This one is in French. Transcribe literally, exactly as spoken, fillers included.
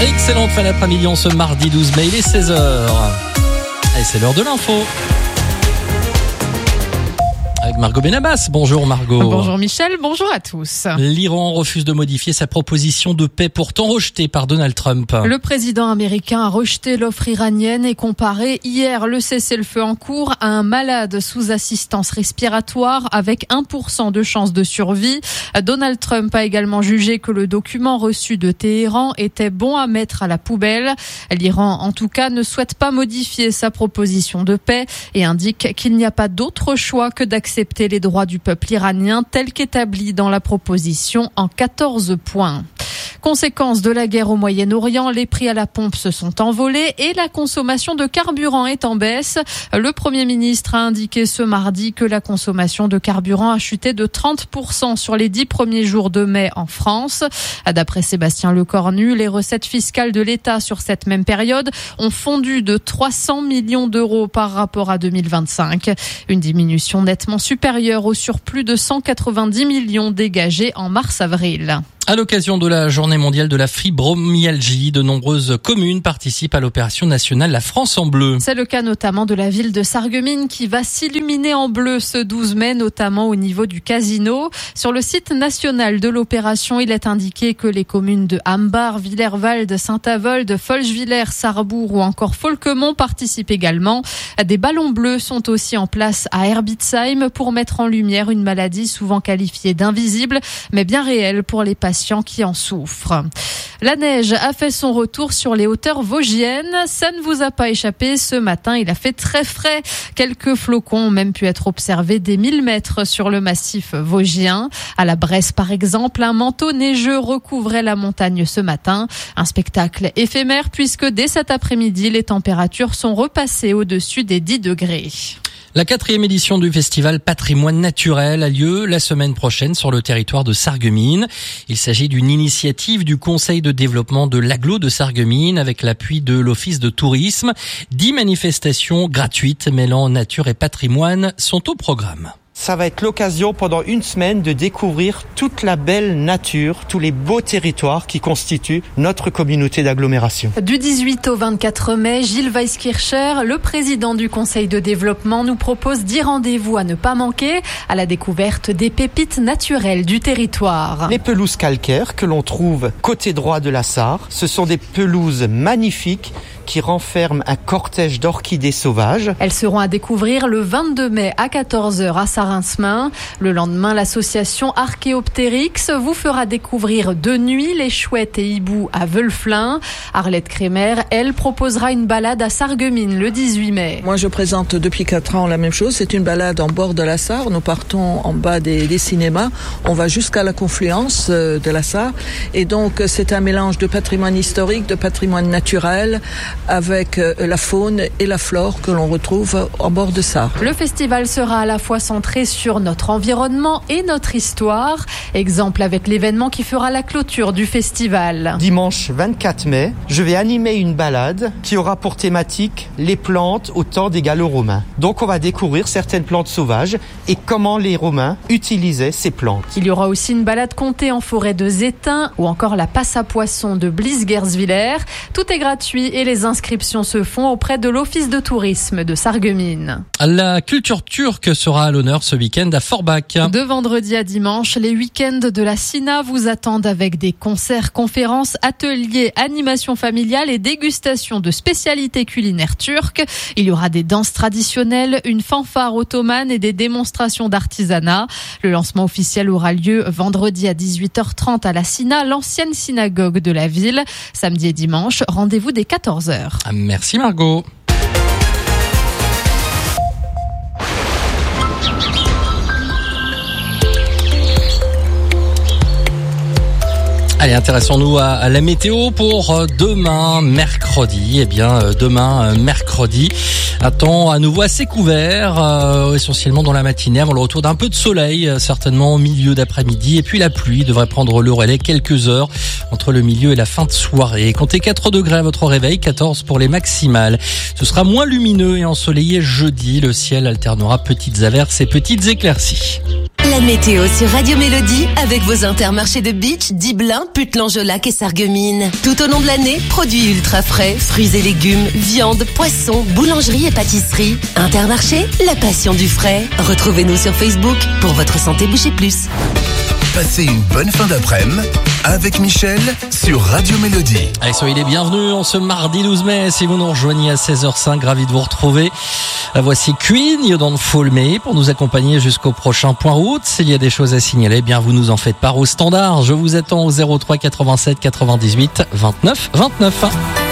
Excellente fin d'après-midi en ce mardi douze mai, il est seize heures. Et c'est l'heure de l'info. Avec Margot Benabas. Bonjour Margot. Bonjour Michel, bonjour à tous. L'Iran refuse de modifier sa proposition de paix pourtant rejetée par Donald Trump. Le président américain a rejeté l'offre iranienne et comparé hier le cessez-le-feu en cours à un malade sous assistance respiratoire avec un pour cent de chance de survie. Donald Trump a également jugé que le document reçu de Téhéran était bon à mettre à la poubelle. L'Iran, en tout cas, ne souhaite pas modifier sa proposition de paix et indique qu'il n'y a pas d'autre choix que d'accepter accepter les droits du peuple iranien tels qu'établis dans la proposition en quatorze points. Conséquence de la guerre au Moyen-Orient, les prix à la pompe se sont envolés et la consommation de carburant est en baisse. Le Premier ministre a indiqué ce mardi que la consommation de carburant a chuté de trente pour cent sur les dix premiers jours de mai en France. D'après Sébastien Lecornu, les recettes fiscales de l'État sur cette même période ont fondu de trois cents millions d'euros par rapport à deux mille vingt-cinq. Une diminution nettement supérieure au surplus de cent quatre-vingt-dix millions dégagés en mars-avril. À l'occasion de la journée mondiale de la fibromyalgie, de nombreuses communes participent à l'opération nationale La France en bleu. C'est le cas notamment de la ville de Sarreguemines qui va s'illuminer en bleu ce douze mai, notamment au niveau du casino. Sur le site national de l'opération, il est indiqué que les communes de Hambar, Villerwald, Saint-Avold, Folchevillers, Sarrebourg ou encore Folquemont participent également. Des ballons bleus sont aussi en place à Herbitsheim pour mettre en lumière une maladie souvent qualifiée d'invisible, mais bien réelle pour les patients qui en souffrent. La neige a fait son retour sur les hauteurs vosgiennes. Ça ne vous a pas échappé. Ce matin, il a fait très frais. Quelques flocons ont même pu être observés des mille mètres sur le massif vosgien. À la Bresse, par exemple, un manteau neigeux recouvrait la montagne ce matin. Un spectacle éphémère puisque dès cet après-midi, les températures sont repassées au-dessus des dix degrés. La quatrième édition du festival Patrimoine naturel a lieu la semaine prochaine sur le territoire de Sarreguemines. Il s'agit d'une initiative du Conseil de développement de l'agglo de Sarreguemines avec l'appui de l'Office de tourisme. Dix manifestations gratuites mêlant nature et patrimoine sont au programme. Ça va être l'occasion pendant une semaine de découvrir toute la belle nature, tous les beaux territoires qui constituent notre communauté d'agglomération. Du dix-huit au vingt-quatre mai, Gilles Weiskircher, le président du Conseil de développement, nous propose dix rendez-vous à ne pas manquer à la découverte des pépites naturelles du territoire. Les pelouses calcaires que l'on trouve côté droit de la Sarre, ce sont des pelouses magnifiques qui renferment un cortège d'orchidées sauvages. Elles seront à découvrir le vingt-deux mai à quatorze heures à Sarinsmin. Le lendemain, l'association Archéoptérix vous fera découvrir de nuit les chouettes et hiboux à Veulflin. Arlette Crémer, elle, proposera une balade à Sarreguemines le dix-huit mai. Moi, je présente depuis quatre ans la même chose. C'est une balade en bord de la Sarre. Nous partons en bas des, des cinémas. On va jusqu'à la confluence de la Sarre. Et donc, c'est un mélange de patrimoine historique, de patrimoine naturel, avec la faune et la flore que l'on retrouve en bord de Sarre. Le festival sera à la fois centré sur notre environnement et notre histoire. Exemple avec l'événement qui fera la clôture du festival. Dimanche vingt-quatre mai, je vais animer une balade qui aura pour thématique les plantes au temps des Gallo-Romains. Donc on va découvrir certaines plantes sauvages et comment les Romains utilisaient ces plantes. Il y aura aussi une balade comptée en forêt de Zétain ou encore la passe à poissons de Blies-Gerswiller. Tout est gratuit et les inscriptions se font auprès de l'Office de tourisme de Sarreguemines. La culture turque sera à l'honneur ce week-end à Forbach. De vendredi à dimanche, les week-ends de la Sina vous attendent avec des concerts, conférences, ateliers, animations familiales et dégustations de spécialités culinaires turques. Il y aura des danses traditionnelles, une fanfare ottomane et des démonstrations d'artisanat. Le lancement officiel aura lieu vendredi à dix-huit heures trente à la Sina, l'ancienne synagogue de la ville. Samedi et dimanche, rendez-vous dès quatorze heures. Merci Margot. Allez, intéressons-nous à, à la météo pour demain, mercredi. Eh bien, demain, mercredi, un temps à nouveau assez couvert, euh, essentiellement dans la matinée, avant le retour d'un peu de soleil, certainement au milieu d'après-midi. Et puis la pluie devrait prendre le relais quelques heures entre le milieu et la fin de soirée. Comptez quatre degrés à votre réveil, quatorze pour les maximales. Ce sera moins lumineux et ensoleillé jeudi. Le ciel alternera petites averses et petites éclaircies. La météo sur Radio Mélodie avec vos Intermarchés de Beach, Diblin, Putlan-Jolac et Sarreguemines. Tout au long de l'année, produits ultra frais, fruits et légumes, viande, poissons, boulangerie et pâtisserie. Intermarché, la passion du frais. Retrouvez-nous sur Facebook pour votre santé boucher plus. Passez une bonne fin d'après-midi avec Michel sur Radio Mélodie. Allez, soyez les bienvenus en ce mardi douze mai. Si vous nous rejoignez à seize heures cinq, ravi de vous retrouver. Voici Queen, You Don't Fool Me, pour nous accompagner jusqu'au prochain point route. S'il y a des choses à signaler, bien vous nous en faites part au standard. Je vous attends au zéro trois quatre-vingt-sept quatre-vingt-dix-huit vingt-neuf vingt-neuf.